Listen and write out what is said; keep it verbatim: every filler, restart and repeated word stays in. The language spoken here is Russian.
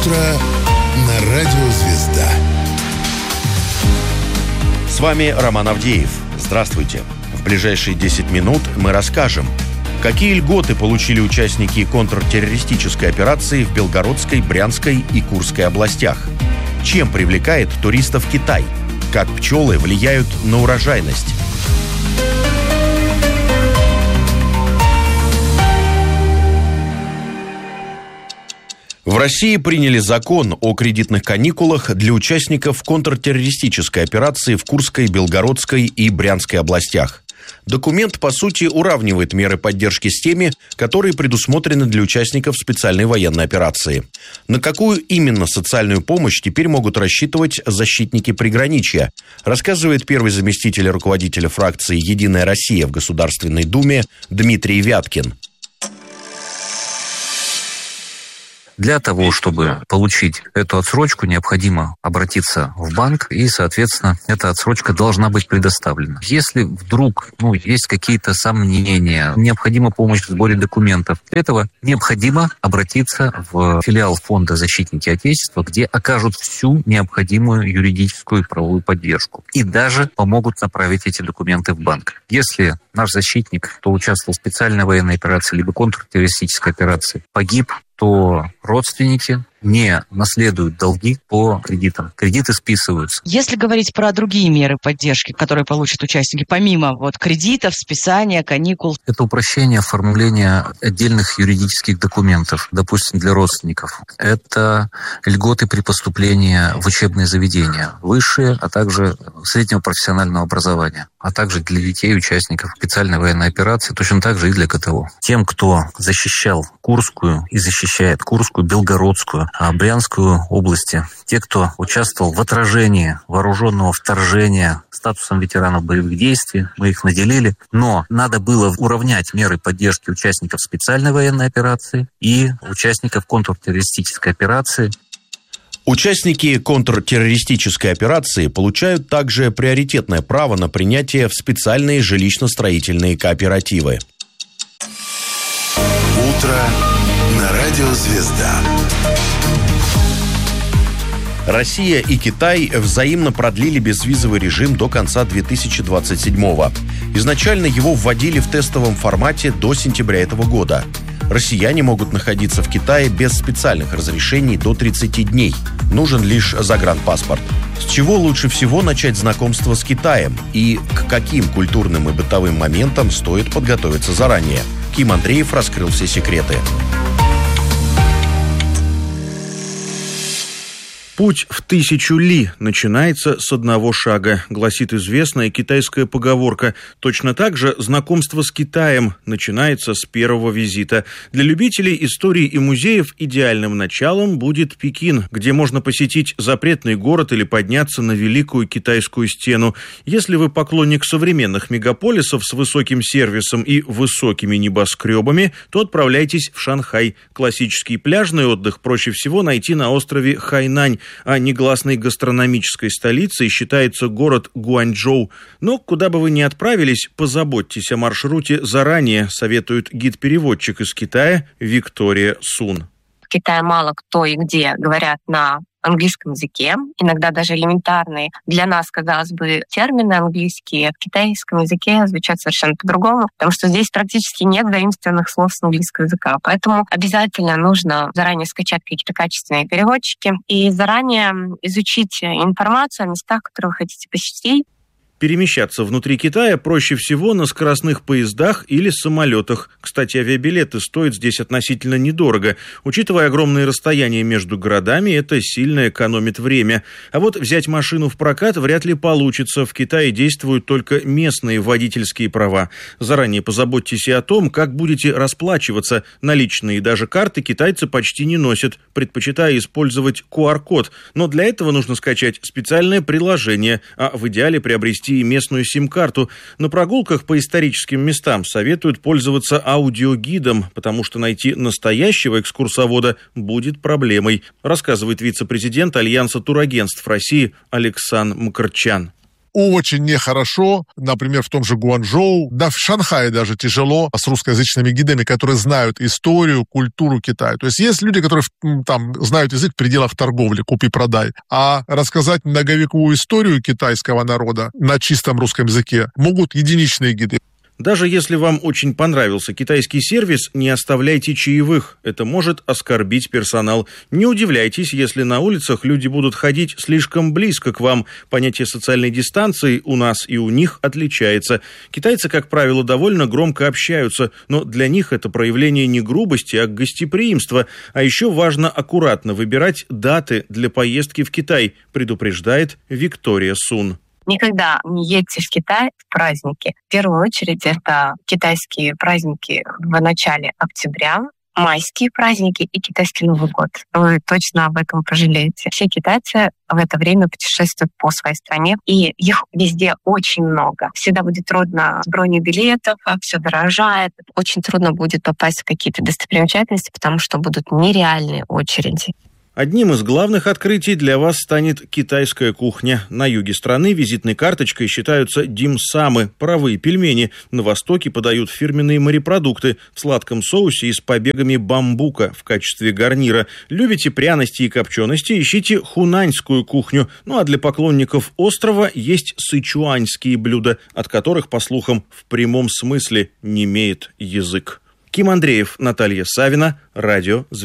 утро на радио «Звезда». С вами Роман Авдеев. Здравствуйте. В ближайшие десять минут мы расскажем, какие льготы получили участники контртеррористической операции в Белгородской, Брянской и Курской областях, чем привлекает туристов Китай, как пчелы влияют на урожайность. В России приняли закон о кредитных каникулах для участников контртеррористической операции в Курской, Белгородской и Брянской областях. Документ, по сути, уравнивает меры поддержки с теми, которые предусмотрены для участников специальной военной операции. На какую именно социальную помощь теперь могут рассчитывать защитники приграничья, рассказывает первый заместитель руководителя фракции «Единая Россия» в Государственной Думе Дмитрий Вяткин. Для того, чтобы получить эту отсрочку, необходимо обратиться в банк, и, соответственно, эта отсрочка должна быть предоставлена. Если вдруг ну, есть какие-то сомнения, необходима помощь в сборе документов, для этого необходимо обратиться в филиал фонда «Защитники Отечества», где окажут всю необходимую юридическую и правовую поддержку. И даже помогут направить эти документы в банк. Если наш защитник, кто участвовал в специальной военной операции либо контртеррористической операции, погиб, то родственники не наследуют долги по кредитам. Кредиты списываются. Если говорить про другие меры поддержки, которые получат участники, помимо вот кредитов, списания, каникул. Это упрощение оформления отдельных юридических документов, допустим, для родственников. Это льготы при поступлении в учебные заведения, высшие, а также среднего профессионального образования, а также для детей, участников специальной военной операции, точно так же и для КТО. Тем, кто защищал Курскую и защищает Курскую, Белгородскую, Брянскую области, те, кто участвовал в отражении вооруженного вторжения статусом ветеранов боевых действий, мы их наделили, но надо было уравнять меры поддержки участников специальной военной операции и участников контртеррористической операции. Участники контртеррористической операции получают также приоритетное право на принятие в специальные жилищно-строительные кооперативы. Утро на радио «Звезда». Россия и Китай взаимно продлили безвизовый режим до конца две тысячи двадцать седьмого. Изначально его вводили в тестовом формате до сентября этого года. Россияне могут находиться в Китае без специальных разрешений до тридцати дней. Нужен лишь загранпаспорт. С чего лучше всего начать знакомство с Китаем и к каким культурным и бытовым моментам стоит подготовиться заранее? Ким Андреев раскрыл все секреты. «Путь в тысячу ли начинается с одного шага», гласит известная китайская поговорка. Точно так же знакомство с Китаем начинается с первого визита. Для любителей истории и музеев идеальным началом будет Пекин, где можно посетить запретный город или подняться на Великую Китайскую стену. Если вы поклонник современных мегаполисов с высоким сервисом и высокими небоскребами, то отправляйтесь в Шанхай. Классический пляжный отдых проще всего найти на острове Хайнань, а негласной гастрономической столицей считается город Гуанчжоу. Но куда бы вы ни отправились, позаботьтесь о маршруте заранее, советует гид-переводчик из Китая Виктория Сун. В Китае мало кто и где говорят на английском языке, иногда даже элементарные для нас, казалось бы, термины английские в китайском языке звучат совершенно по-другому, потому что здесь практически нет заимствованных слов с английского языка. Поэтому обязательно нужно заранее скачать какие-то качественные переводчики и заранее изучить информацию о местах, которые вы хотите посетить. Перемещаться внутри Китая проще всего на скоростных поездах или самолетах. Кстати, авиабилеты стоят здесь относительно недорого. Учитывая огромные расстояния между городами, это сильно экономит время. А вот взять машину в прокат вряд ли получится. В Китае действуют только местные водительские права. Заранее позаботьтесь и о том, как будете расплачиваться. Наличные и даже карты китайцы почти не носят, предпочитая использовать ку ар код. Но для этого нужно скачать специальное приложение, а в идеале приобрести и местную сим-карту. На прогулках по историческим местам советуют пользоваться аудиогидом, потому что найти настоящего экскурсовода будет проблемой, рассказывает вице-президент Альянса турагентств России Александр Мкрчан. очень нехорошо, например, в том же Гуанчжоу, да в Шанхае даже тяжело с русскоязычными гидами, которые знают историю, культуру Китая. То есть есть люди, которые там знают язык в пределах торговли, купи-продай, а рассказать многовековую историю китайского народа на чистом русском языке могут единичные гиды. Даже если вам очень понравился китайский сервис, не оставляйте чаевых. Это может оскорбить персонал. Не удивляйтесь, если на улицах люди будут ходить слишком близко к вам. Понятие социальной дистанции у нас и у них отличается. Китайцы, как правило, довольно громко общаются, но для них это проявление не грубости, а гостеприимства. А еще важно аккуратно выбирать даты для поездки в Китай, предупреждает Виктория Сун. Никогда не едьте в Китай в праздники. В первую очередь это китайские праздники в начале октября, майские праздники и китайский Новый год. Вы точно об этом пожалеете. Все китайцы в это время путешествуют по своей стране, и их везде очень много. Всегда будет трудно с бронебилетов, все дорожает. Очень трудно будет попасть в какие-то достопримечательности, потому что будут нереальные очереди. Одним из главных открытий для вас станет китайская кухня. На юге страны визитной карточкой считаются дим-самы, паровые пельмени. На востоке подают фирменные морепродукты в сладком соусе и с побегами бамбука в качестве гарнира. Любите пряности и копчености, ищите хунаньскую кухню. Ну а для поклонников острова есть сычуаньские блюда, от которых, по слухам, в прямом смысле немеет язык. Ким Андреев, Наталья Савина, Радио Звезда.